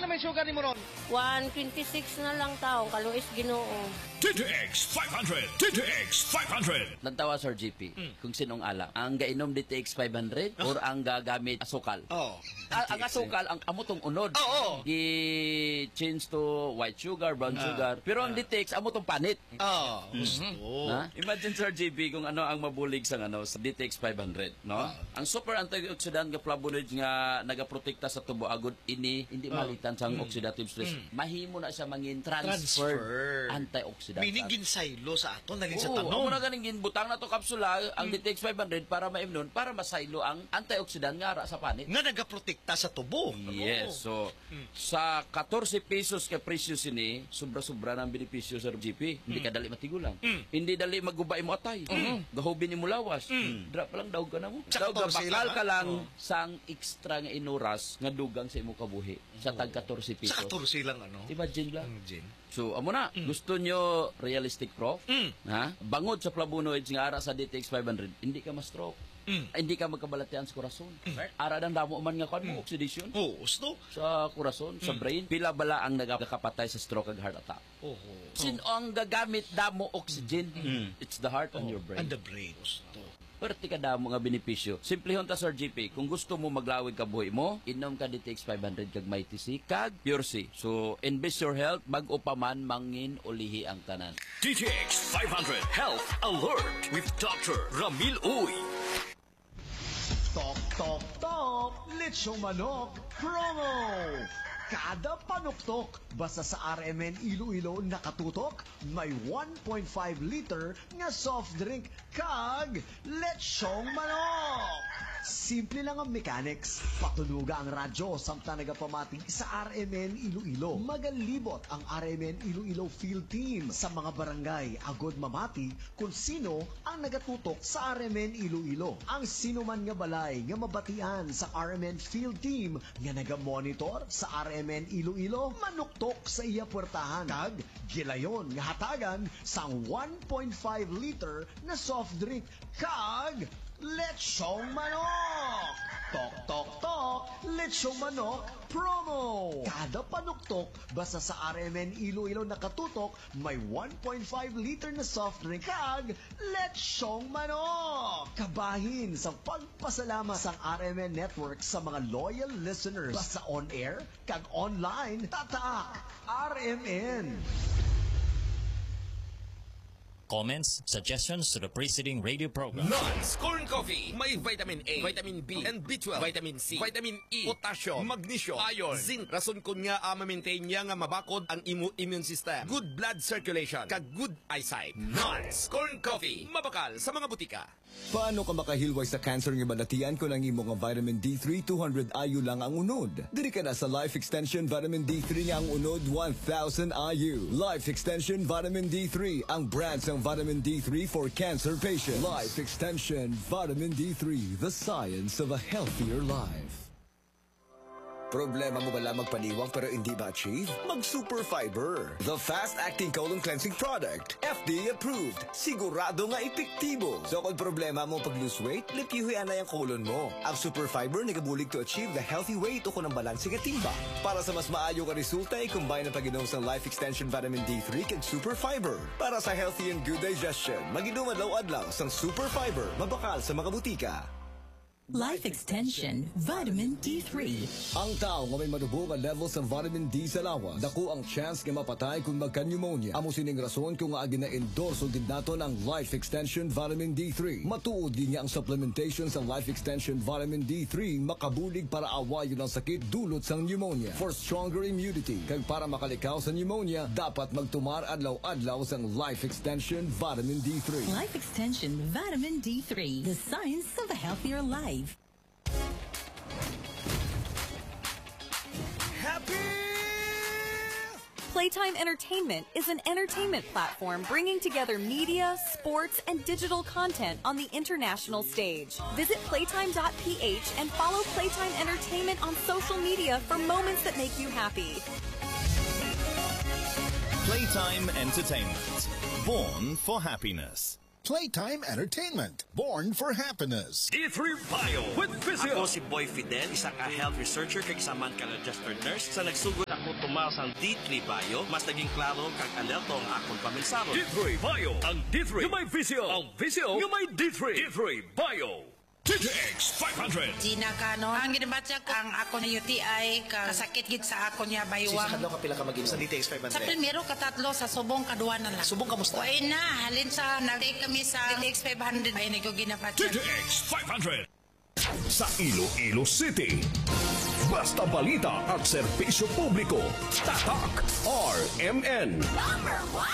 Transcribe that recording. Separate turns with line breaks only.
may sugar ni mo ron?
126 na lang taong, kaluis Ginoo.
DTX 500! DTX 500!
Nantawa, Sir GP, kung sinong alak. Ang gainom DTX 500 or ang gagamit asukal?
Oo.
Ang asukal, ang amotong unod.
Oo.
I-change to white sugar, brown sugar. Pero ang DTX, amotong panit.
Oo.
Na? Imagine, Sir GP, kung ano ang mabulig sa DTX 500. No? Ang super antioxidant nga flavonoids nga nagaprotekta sa tubo agud ini hindi malitan sa oxidative stress. Mahimo na siya mangin transfer antioxidant.
Meaning ginsaylo sa ato, naging sa
Oo,
tanong.
amo na ganing ginbutang na to kapsula ang DTX 500 para maimnon para masaylo ang antioxidant nga ara sa panit.
Nga nagaprotekta sa tubo.
Yes, so sa 14 pesos ka presyo sini, sobra-sobra ng benepisyo sa GP. Hindi ka dali matigulang. Hindi dali magubay mo atay. Gahubin ni mo lawas. Drop lang daw ka na mo. Daw bakal ka lang sang extra nga inuras nga dugang sa imo kabuhi sa tag 14 pesos.
Sa 14 lang
Imagine lang.
Imagine.
So, amo na. Gusto nyo realistic prof? Ha? Bangod sa flavonoids nga ara sa DTX 500, hindi ka ma-stroke. Hindi ka magkabalatian sa kurason. Ara ng damo man nga kan mo oxidation.
Gusto?
Sa kurason, sa brain, pila bala ang nagakapatay sa stroke ag heart attack. Sino ang gagamit damo oxygen? It's the heart and your brain.
And the brain. Gusto.
Perti ka damo nga benepisyo. Simplihon ta, Sir GP, kung gusto mo maglawig ka buhi mo, inom ka DTX 500 kag Mighty C kag Pure C. So, invest your health, bag-o pa man mangin ulihi ang tanan.
DTX 500 Health Alert with Dr. Ramil Uy.
Tok, tok, tok! Lechong manok promo! Kada panuktok, basta sa RMN Iloilo nakatutok, may 1.5 liter nga soft drink kag lechong manok! Simple lang ang mechanics. Patunuga ang radyo samtang nagapamatig sa RMN Iloilo. Magalibot ang RMN Iloilo Field Team sa mga barangay agod mamati kung sino ang nagatutok sa RMN Iloilo. Ang sino man nga balay nga mabatian sa RMN Field Team nga nagamonitor sa RMN Iloilo, manuktok sa iya puwertahan kag gilayon nga hatagan sang 1.5 liter na soft drink kag lechong manok! Tok, tok, tok! Lechong manok promo! Kada panuktok, basta sa RMN Iloilo nakatutok, may 1.5 liter na soft drink kag lechong manok! Kabahin sa pagpasalamat sa RMN Network sa mga loyal listeners. Basta on air, kag online, tatak! RMN!
Comments, suggestions to the preceding radio program.
Nuts Corn Coffee. May vitamin A, vitamin B, and B12, vitamin C, vitamin E, potassium, magnesium, iron, zinc. Rason kun nga ma-maintain niya nga mabakod ang immune system. Good blood circulation, kag good eyesight. Nuts Corn Coffee. Mabakal sa mga butika.
Paano ka makahilway sa cancer nga balatian kung ang imo nga vitamin D3 200 IU lang ang unod? Diri ka na sa Life Extension Vitamin D3 nga ang unod 1000 IU. Life Extension Vitamin D3 ang brand ng Vitamin D3 for cancer patients. Life Extension Vitamin D3, the science of a healthier life. Problema mo bala magpaniwang pero hindi ma-achieve? Mag-Super Fiber, the fast-acting colon cleansing product. FDA approved. Sigurado nga epektibo. So kung problema mo pag-lose weight, lipihuyan na yung colon mo. Ang Super Fiber nagabulig to achieve the healthy weight o kung ang balanse nga timba. Para sa mas maayo ka resulta, i-combine ang pag-inom sa Life Extension Vitamin D3 kag Super Fiber. Para sa healthy and good digestion, mag-inom adlaw-adlaw sang Super Fiber. Mabakal sa mga butika.
Life Extension Vitamin D3.
Ang tao nga may madubog ang levels ng vitamin D sa lawas, dako ang chance nga mapatay kung magka-pneumonia. Amo sining rason kung nga gina-endorso gid naton ang Life Extension Vitamin D3. Matuod gid nga ang supplementation sa Life Extension Vitamin D3 makabulig para awayon ang sakit dulot sang pneumonia. For stronger immunity, kag para makalikaw sa pneumonia, dapat magtumar adlaw-adlaw sang Life Extension Vitamin D3.
Life Extension Vitamin D3, the science of a healthier life.
Playtime Entertainment is an entertainment platform bringing together media, sports, and digital content on the international stage. Visit playtime.ph and follow Playtime Entertainment on social media for moments that make you happy.
Playtime Entertainment. Born for happiness.
Playtime Entertainment, born for happiness.
D3 Bio with Physio.
Ako si Boy Fidel, isa ka health researcher kag isaman ka registered nurse. Sa nagsugod ako tumaw sa D3 Bio, mas naging klaro kag alerto ang akong paminsaro.
D3 Bio. Ang D3 yung may Physio. Ang Physio yung may D3. D3 Bio. TTX 500.
Gina Cano. Ang ginabatsa ko, ang ako na UTI, kasakit gid sa ako niya baywang.
Sisa ka pila ka mag sa DTX 500?
Sa primero, katatlo, sa subong, kaduwa na lang.
Subong kamusta?
Uy na, halin sa, nag-take kami sa DTX 500. Ay, nag ginabatsa.
TTX 500. Sa Iloilo City. Basta balita at serbisyo publiko. Tatak RMN.
Number 1.